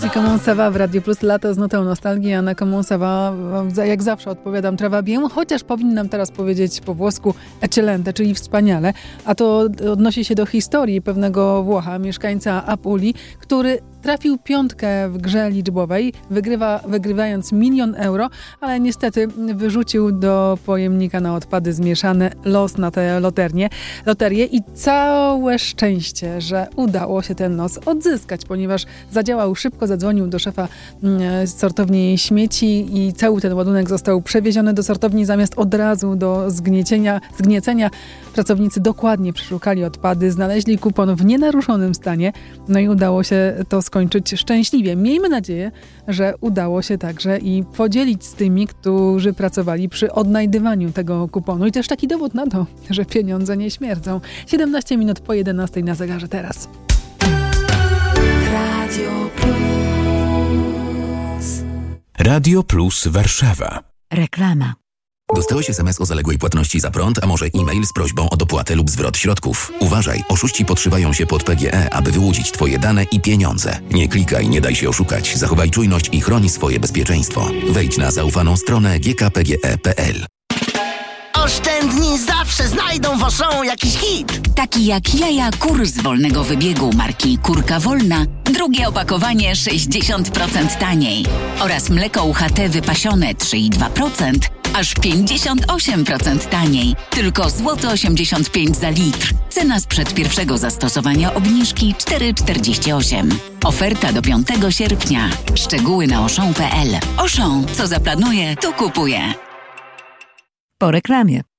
Comment ça va w Radio Plus, lato z nutą nostalgii, a na Comment ça va jak zawsze odpowiadam très bien, chociaż powinnam teraz powiedzieć po włosku eccellente, czyli wspaniale, a to odnosi się do historii pewnego Włocha, mieszkańca Apulii, który trafił piątkę w grze liczbowej, wygrywając 1 000 000 euro, ale niestety wyrzucił do pojemnika na odpady zmieszane los na tę loterię i całe szczęście, że udało się ten los odzyskać, ponieważ zadziałał szybko, zadzwonił do szefa sortowni śmieci i cały ten ładunek został przewieziony do sortowni zamiast od razu do zgniecenia. Pracownicy dokładnie przeszukali odpady, znaleźli kupon w nienaruszonym stanie, no i udało się to skończyć szczęśliwie. Miejmy nadzieję, że udało się także i podzielić z tymi, którzy pracowali przy odnajdywaniu tego kuponu. I też taki dowód na to, że pieniądze nie śmierdzą. 17 minut po 11 na zegarze teraz. Radio Plus. Radio Plus Warszawa. Reklama. Dostałeś SMS o zaległej płatności za prąd, a może e-mail z prośbą o dopłatę lub zwrot środków? Uważaj, oszuści podszywają się pod PGE, aby wyłudzić Twoje dane i pieniądze. Nie klikaj, nie daj się oszukać. Zachowaj czujność i chroni swoje bezpieczeństwo. Wejdź na zaufaną stronę gkpge.pl. Oszczędni zawsze znajdą waszą jakiś hit. Taki jak jaja kur z wolnego wybiegu marki Kurka Wolna. Drugie opakowanie 60% taniej. Oraz mleko UHT wypasione 3,2%. Aż 58% taniej. Tylko złoty 85 za litr. Cena sprzed pierwszego zastosowania obniżki 4,48. Oferta do 5 sierpnia. Szczegóły na auchan.pl. Auchan, co zaplanuje, to kupuje. Po reklamie.